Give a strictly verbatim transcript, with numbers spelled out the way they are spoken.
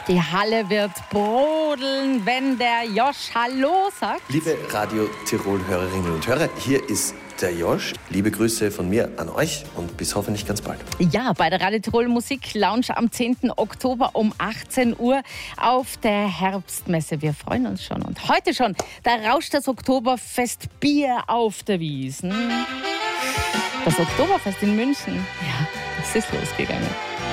Die Halle wird brodeln, wenn der Josch Hallo sagt. Liebe Radio Tirol-Hörerinnen und Hörer, hier ist der Josch. Liebe Grüße von mir an euch und bis hoffentlich ganz bald. Ja, bei der Radio Tirol Musik Lounge am zehnten Oktober um achtzehn Uhr auf der Herbstmesse. Wir freuen uns schon. Und heute schon, da rauscht das Oktoberfest Bier auf der Wiesn. Das Oktoberfest in München, ja, das ist losgegangen.